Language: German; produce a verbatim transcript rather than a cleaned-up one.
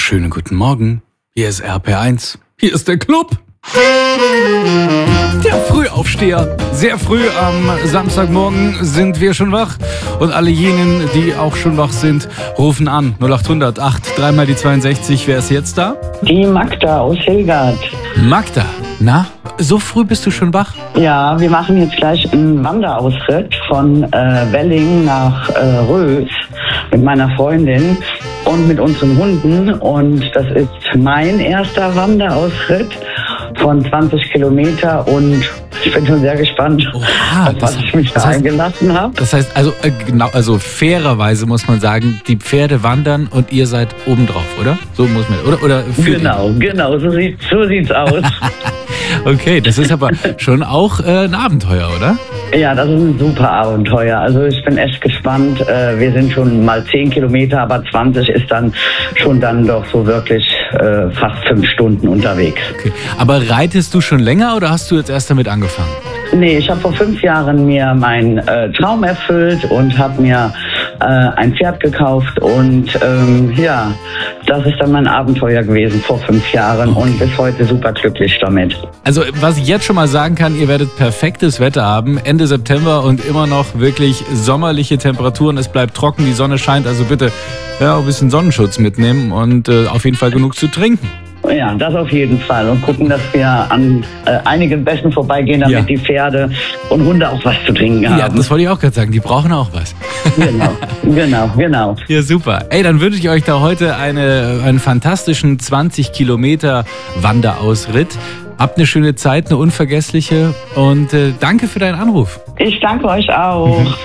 wunderschönen guten Morgen. Hier ist R P eins. Hier ist der Club. Der Frühaufsteher. Sehr früh am Samstagmorgen sind wir schon wach. Und alle jenen, die auch schon wach sind, rufen an. null acht hundert acht, dreimal die zweiundsechzig. Wer ist jetzt da? Die Magda aus Hilgard. Magda, na, so früh bist du schon wach? Ja, wir machen jetzt gleich einen Wanderausritt von äh, Welling nach äh, Rös mit meiner Freundin und mit unseren Hunden. Und das ist mein erster Wanderausritt von zwanzig Kilometer und ich bin schon sehr gespannt, Oha, auf was das, ich mich da das heißt, eingelassen habe. Das heißt, also äh, genau, also fairerweise muss man sagen, die Pferde wandern und ihr seid obendrauf, oder? So muss man, oder? oder Genau, die? genau, so, sieht, so sieht's aus. Okay, das ist aber schon auch äh, ein Abenteuer, oder? Ja, das ist ein super Abenteuer. Also ich bin echt gespannt. Äh, wir sind schon mal zehn Kilometer, aber zwanzig ist dann schon dann doch so wirklich äh, fast fünf Stunden unterwegs. Okay. Aber reitest du schon länger oder hast du jetzt erst damit angefangen? Nee, ich habe vor fünf Jahren mir meinen äh, Traum erfüllt und habe mir äh, ein Pferd gekauft und ähm, ja, das ist dann mein Abenteuer gewesen vor fünf Jahren okay. Und bis heute super glücklich damit. Also was ich jetzt schon mal sagen kann, ihr werdet perfektes Wetter haben, Ende September und immer noch wirklich sommerliche Temperaturen, es bleibt trocken, die Sonne scheint, also bitte ja, auch ein bisschen Sonnenschutz mitnehmen und äh, auf jeden Fall genug zu trinken. Ja, das auf jeden Fall. Und gucken, dass wir an äh, einigen Bächen vorbeigehen, damit ja. die Pferde und Hunde auch was zu trinken haben. Ja, das wollte ich auch gerade sagen. Die brauchen auch was. Genau, genau, genau. Ja, super. Ey, dann wünsche ich euch da heute eine, einen fantastischen zwanzig Kilometer Wanderausritt. Habt eine schöne Zeit, eine unvergessliche und äh, danke für deinen Anruf. Ich danke euch auch.